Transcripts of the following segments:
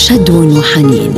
شدو وحنين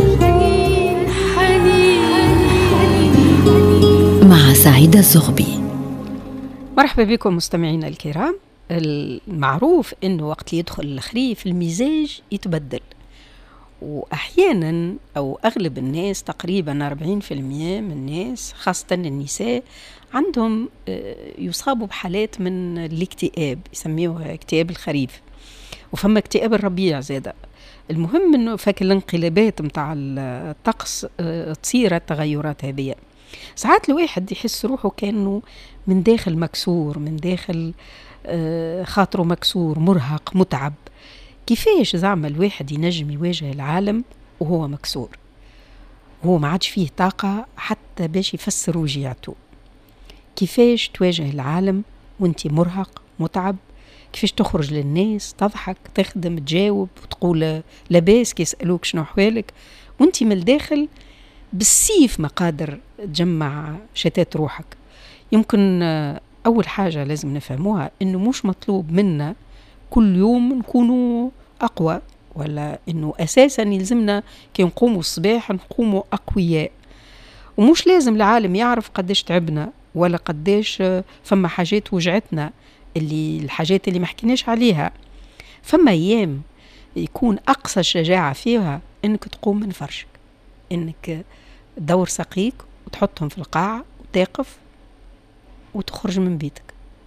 مع سعيدة الزغبي. مرحبا بكم مستمعينا الكرام. المعروف انه وقت يدخل الخريف المزاج يتبدل، واحيانا او اغلب الناس تقريبا 40% من الناس خاصة النساء عندهم يصابوا بحالات من الاكتئاب، يسميوها اكتئاب الخريف، وفما اكتئاب الربيع زادا. المهم انه فاك الانقلابات متاع الطقس تصير التغيرات هذه. ساعات الواحد يحس روحه كأنه من داخل مكسور، من داخل خاطره مكسور، مرهق، متعب. كيفاش زعما الواحد ينجم يواجه العالم وهو مكسور، وهو ما عادش فيه طاقة حتى باش يفسر وجيعته؟ كيفاش تواجه العالم وانتي مرهق متعب؟ كيفاش تخرج للناس تضحك تخدم تجاوب وتقول لاباس كي يسألوك شنو حوالك وانتي من الداخل بالسيف ما قادر تجمع شتات روحك؟ يمكن أول حاجة لازم نفهموها إنه مش مطلوب منا كل يوم نكونوا أقوى، ولا إنه أساسا يلزمنا كي نقوموا الصباح نقوموا أقوياء، ومش لازم العالم يعرف قديش تعبنا ولا قديش فما حاجات وجعتنا، اللي الحاجات اللي ما حكيناش عليها. فما أيام يكون أقصى الشجاعة فيها إنك تقوم من فرشك، إنك تدور ساقيك وتحطهم في القاعة وتقف وتخرج من بيتك،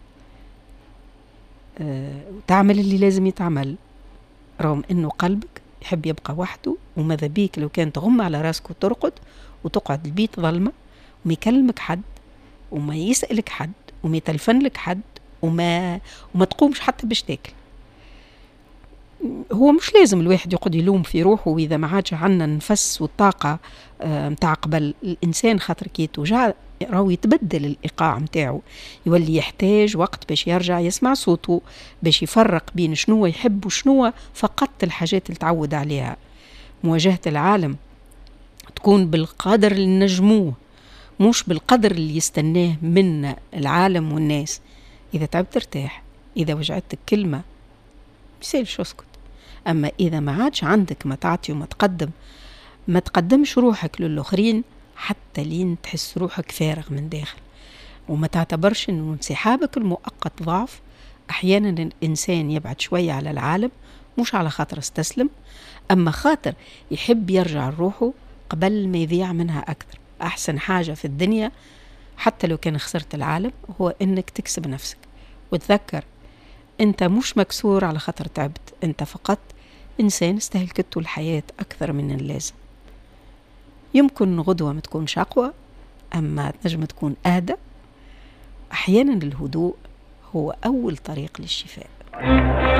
وتعمل اللي لازم يتعمل، رغم إنه قلبك يحب يبقى وحده. وماذا بيك لو كان تغم على راسك وترقد وتقعد البيت ظلمة وما يكلمك حد وما يسألك حد وما يتلفن لك حد وما تقومش حتى باش تاكل. هو مش لازم الواحد يقعد يلوم في روحه، وإذا ما عادش عنا النفس والطاقة متاع قبل. الإنسان خاطر كي توجع راهو يتبدل الإيقاع متاعه، يولي يحتاج وقت باش يرجع يسمع صوته، باش يفرق بين شنو يحب وشنو فقط الحاجات اللي تعود عليها. مواجهة العالم تكون بالقدر اللي نجموه، مش بالقدر اللي يستناه منا العالم والناس. إذا تعبت ارتاح، إذا وجعتك كلمة بسيلش اسكت. أما إذا ما عادش عندك ما تعطي وما تقدم، ما تقدمش روحك للآخرين حتى لين تحس روحك فارغ من داخل، وما تعتبرش أنه انسحابك المؤقت ضعف. أحيانا الإنسان يبعد شوية على العالم مش على خاطر استسلم، أما خاطر يحب يرجع لروحه قبل ما يضيع منها أكثر. أحسن حاجة في الدنيا حتى لو كان خسرت العالم هو أنك تكسب نفسك، وتذكر أنت مش مكسور على خاطر تعبت، أنت فقط إنسان استهلكته الحياة أكثر من اللازم. يمكن غدوة ما تكونش أقوى، أما تنجم تكون أهدى. أحيانا الهدوء هو أول طريق للشفاء.